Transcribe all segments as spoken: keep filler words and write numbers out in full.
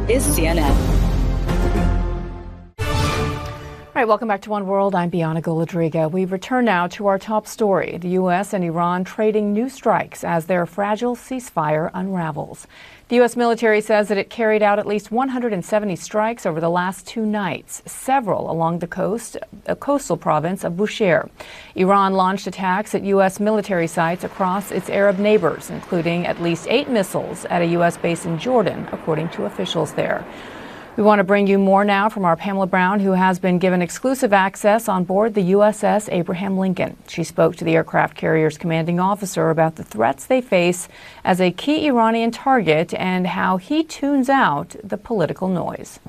is C N N. All right, welcome back to One World. I'm Bianna Golodriga. We return now to our top story. The U S and Iran trading new strikes as their fragile ceasefire unravels. The U S military says that it carried out at least one hundred seventy strikes over the last two nights, several along the coast, a coastal province of Bushehr. Iran launched attacks at U S military sites across its Arab neighbors, including at least eight missiles at a U S base in Jordan, according to officials there. We want to bring you more now from our Pamela Brown, who has been given exclusive access on board the U S S Abraham Lincoln. She spoke to the aircraft carrier's commanding officer about the threats they face as a key Iranian target and how he tunes out the political noise.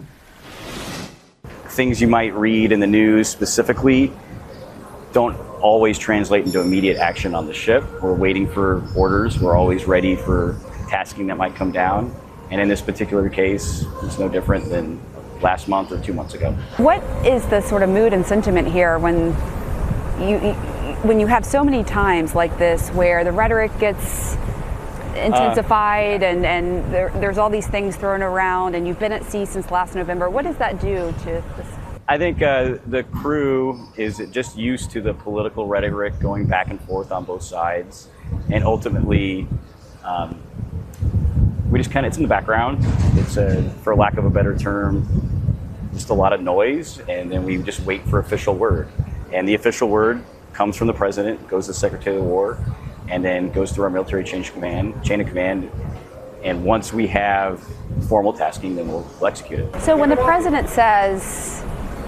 Things you might read in the news specifically don't always translate into immediate action on the ship. We're waiting for orders. We're always ready for tasking that might come down. And in this particular case, it's no different than last month or two months ago. What is the sort of mood and sentiment here when you when you have so many times like this where the rhetoric gets intensified uh, and, and there, there's all these things thrown around, and you've been at sea since last November? What does that do to this? I think uh, the crew is just used to the political rhetoric going back and forth on both sides. And ultimately, um, we just kind of, it's in the background. It's, a, for lack of a better term, just a lot of noise, and then we just wait for official word. And the official word comes from the president, goes to the Secretary of War, and then goes through our military chain of command, chain of command. And once we have formal tasking, then we'll, we'll execute it. So when the president says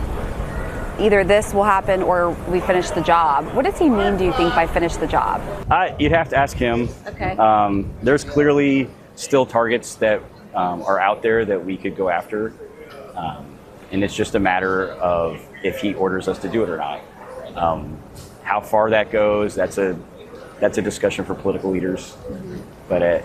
either this will happen or we finish the job, what does he mean, do you think, by finish the job? Uh, you'd have to ask him. Okay. Um, there's clearly still targets that um, are out there that we could go after. Um, and it's just a matter of if he orders us to do it or not. Um, how far that goes, that's a that's a discussion for political leaders. Mm-hmm. But uh,